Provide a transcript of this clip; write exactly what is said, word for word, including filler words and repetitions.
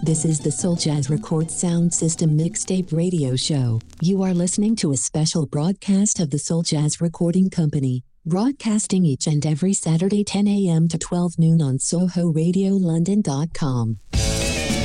This is the Soul Jazz Records Sound System Mixtape Radio Show. You are listening to a special broadcast of the Soul Jazz Recording Company, broadcasting each and every Saturday ten a.m. to twelve noon on Soho Radio London dot com.